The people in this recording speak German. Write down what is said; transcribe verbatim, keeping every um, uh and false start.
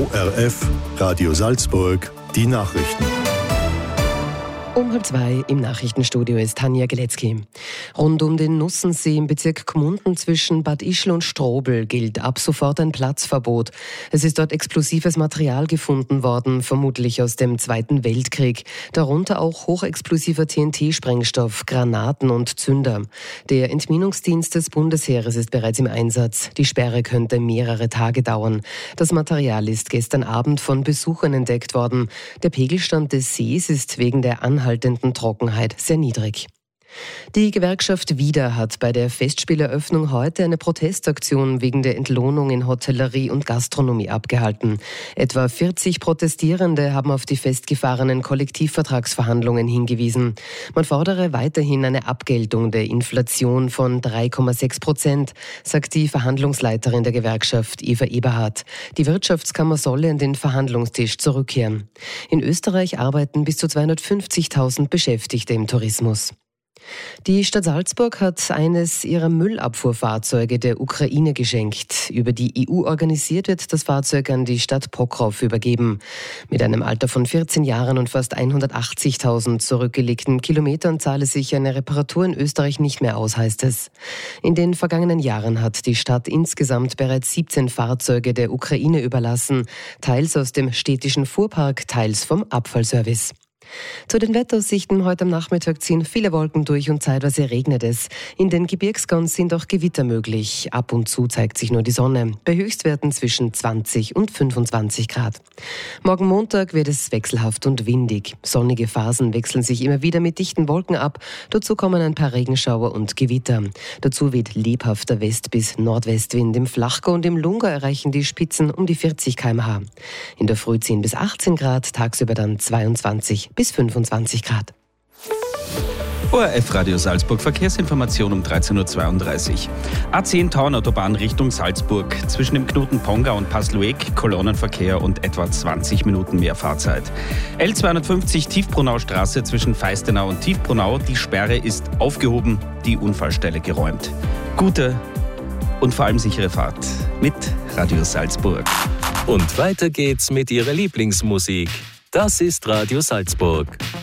O R F, Radio Salzburg, die Nachrichten. Um halb zwei im Nachrichtenstudio ist Tanja Geletzky. Rund um den Nussensee im Bezirk Gmunden zwischen Bad Ischl und Strobl gilt ab sofort ein Platzverbot. Es ist dort explosives Material gefunden worden, vermutlich aus dem Zweiten Weltkrieg. Darunter auch hochexplosiver T N T-Sprengstoff, Granaten und Zünder. Der Entminungsdienst des Bundesheeres ist bereits im Einsatz. Die Sperre könnte mehrere Tage dauern. Das Material ist gestern Abend von Besuchern entdeckt worden. Der Pegelstand des Sees ist wegen der anhaltenden Trockenheit sehr niedrig. Die Gewerkschaft WIDA hat bei der Festspieleröffnung heute eine Protestaktion wegen der Entlohnung in Hotellerie und Gastronomie abgehalten. Etwa vierzig Protestierende haben auf die festgefahrenen Kollektivvertragsverhandlungen hingewiesen. Man fordere weiterhin eine Abgeltung der Inflation von drei Komma sechs Prozent, sagt die Verhandlungsleiterin der Gewerkschaft Eva Eberhardt. Die Wirtschaftskammer solle an den Verhandlungstisch zurückkehren. In Österreich arbeiten bis zu zweihundertfünfzigtausend Beschäftigte im Tourismus. Die Stadt Salzburg hat eines ihrer Müllabfuhrfahrzeuge der Ukraine geschenkt. Über die E U organisiert wird das Fahrzeug an die Stadt Pokrow übergeben. Mit einem Alter von vierzehn Jahren und fast hundertachtzigtausend zurückgelegten Kilometern zahle sich eine Reparatur in Österreich nicht mehr aus, heißt es. In den vergangenen Jahren hat die Stadt insgesamt bereits siebzehn Fahrzeuge der Ukraine überlassen, teils aus dem städtischen Fuhrpark, teils vom Abfallservice. Zu den Wetteraussichten heute am Nachmittag ziehen viele Wolken durch und zeitweise regnet es. In den Gebirgsgans sind auch Gewitter möglich. Ab und zu zeigt sich nur die Sonne. Bei Höchstwerten zwischen zwanzig und fünfundzwanzig Grad. Morgen Montag wird es wechselhaft und windig. Sonnige Phasen wechseln sich immer wieder mit dichten Wolken ab. Dazu kommen ein paar Regenschauer und Gewitter. Dazu weht lebhafter West- bis Nordwestwind. Im Flachgau und im Lungau erreichen die Spitzen um die vierzig Kilometer pro Stunde. In der Früh zehn bis achtzehn Grad, tagsüber dann zweiundzwanzig bis fünfundzwanzig Grad. O R F Radio Salzburg, Verkehrsinformation um dreizehn Uhr zweiunddreißig. A zehn Tauernautobahn Richtung Salzburg. Zwischen dem Knoten Pongau und Pasluek Kolonnenverkehr und etwa zwanzig Minuten mehr Fahrzeit. L zweihundertfünfzig Tiefbrunaustraße zwischen Feistenau und Tiefbrunau. Die Sperre ist aufgehoben, die Unfallstelle geräumt. Gute und vor allem sichere Fahrt mit Radio Salzburg. Und weiter geht's mit Ihrer Lieblingsmusik. Das ist Radio Salzburg.